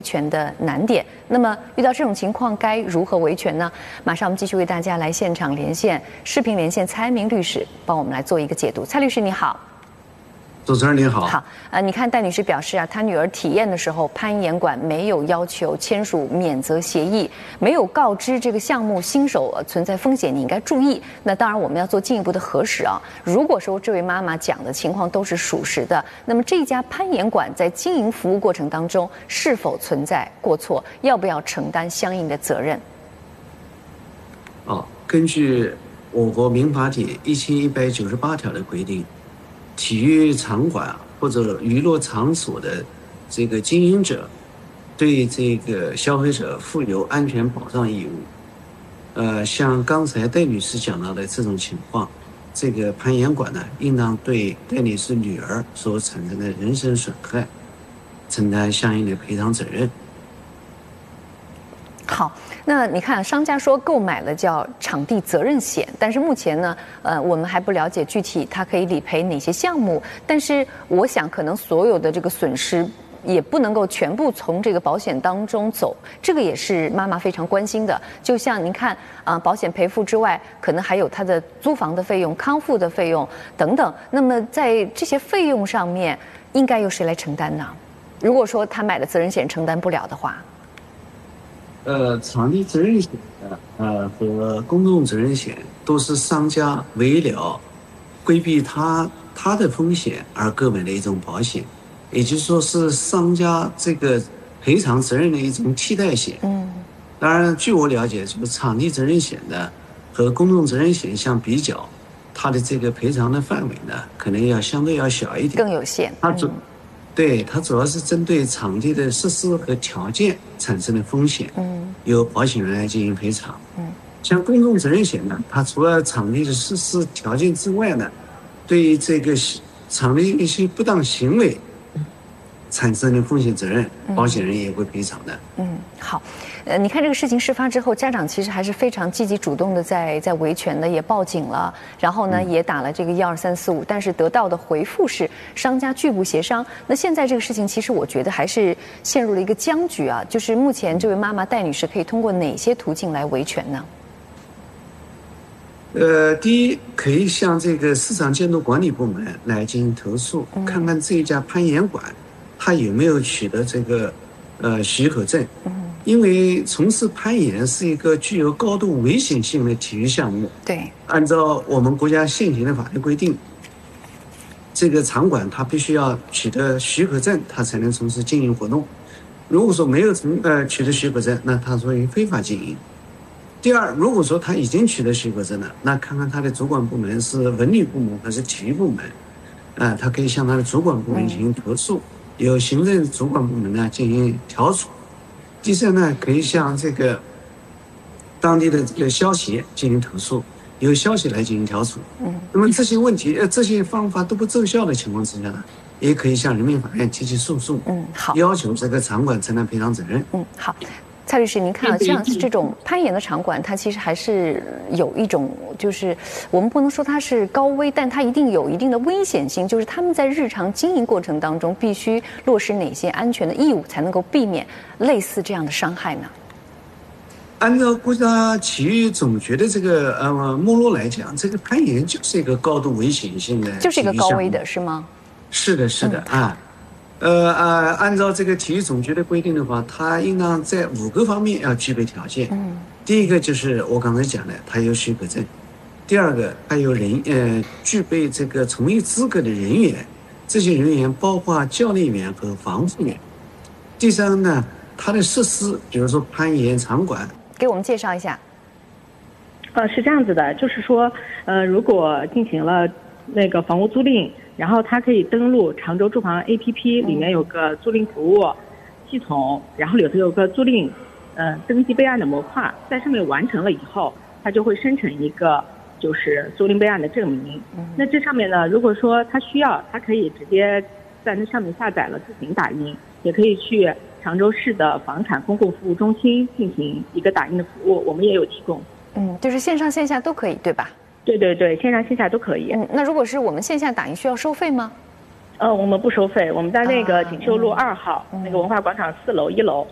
权的难点。那么遇到这种情况该如何维权呢？马上我们继续为大家来现场连线视频连线蔡安明律师，帮我们来做一个解读。蔡律师你好。 主持人您好。 好，你看戴女士表示啊，她女儿体验的时候，攀岩馆没有要求签署免责协议，没有告知这个项目新手存在风险，你应该注意。那当然我们要做进一步的核实啊。如果说这位妈妈讲的情况都是属实的，那么这家攀岩馆在经营服务过程当中是否存在过错，要不要承担相应的责任？ 根据我国民法典1198条的规定，体育场馆或者娱乐场所的这个经营者对这个消费者负有安全保障义务。像刚才戴女士讲到的这种情况，这个攀岩馆呢，应当对戴女士女儿所产生的人身损害承担相应的赔偿责任。 好，那你看，商家说购买了叫场地责任险，但是目前呢，我们还不了解具体它可以理赔哪些项目。但是我想，可能所有的这个损失也不能够全部从这个保险当中走，这个也是妈妈非常关心的。就像您看保险赔付之外，可能还有它的租房的费用、康复的费用等等。那么在这些费用上面，应该由谁来承担呢？如果说他买的责任险承担不了的话。 场地责任险和公众责任险都是商家为了规避他的风险而购买的一种保险，也就是说是商家这个赔偿责任的一种替代险。当然，据我了解，这个场地责任险呢和公众责任险相比较，它的这个赔偿的范围呢，可能相对要小一点， 更有限。 它主要是针对场地的设施和条件产生的风险，由保险人来进行赔偿。像公众责任险呢，它除了场地的设施条件之外呢，对于这个场地一些不当行为产生的风险责任，保险人也会赔偿的。 好，你看这个事情事发之后，家长其实还是非常积极主动的在维权的，也报警了，然后呢也打了这个12345，但是得到的回复是商家拒不协商。那现在这个事情，其实我觉得还是陷入了一个僵局啊。就是目前这位妈妈戴女士可以通过哪些途径来维权呢？ 第一，可以向这个市场监督管理部门来进行投诉，看看这一家攀岩馆他有没有取得这个许可证。因为从事攀岩是一个具有高度危险性的体育项目。 对， 按照我们国家现行的法律规定，这个场馆它必须要取得许可证，它才能从事经营活动。如果说没有取得许可证，那它属于非法经营。第二，如果说他已经取得许可证了，那看看他的主管部门是文旅部门还是体育部门，他可以向他的主管部门进行投诉，由行政主管部门呢进行调处。第三呢，可以向这个当地的这个消协进行投诉，由消协来进行调处。那么这些问题这些方法都不奏效的情况之下呢，也可以向人民法院提起诉讼。 好， 要求这个场馆承担赔偿责任。 好。蔡律师，您看像这种攀岩的场馆，它其实还是有一种，就是我们不能说它是高危，但它一定有一定的危险性。就是他们在日常经营过程当中，必须落实哪些安全的义务，才能够避免类似这样的伤害呢？ 按照国家体育总局的这个目录来讲，这个攀岩就是一个高度危险性的， 就是一个高危的，是吗？ 是的，是的按照这个体育总局的规定的话，它应当在5个方面要具备条件。第一个就是我刚才讲的，它有许可证；第二个，它有具备这个从业资格的人员，这些人员包括教练员和防护员；第三呢，它的设施，比如说攀岩场馆， 给我们介绍一下。 是这样子的，就是说，如果进行了那个房屋租赁，然后它可以登录常州住房 APP， 里面有个租赁服务系统，然后里头有个租赁登记备案的模块，在上面完成了以后，它就会生成一个就是租赁备案的证明。那这上面呢，如果说它需要，它可以直接在那上面下载了自行打印，也可以去常州市的房产公共服务中心进行一个打印的服务，我们也有提供。 就是线上线下都可以，对吧？ 对对对，线上线下都可以。 那如果是我们线下打印，需要收费吗？ 我们不收费，我们在那个锦绣路2号那个文化广场4楼1楼。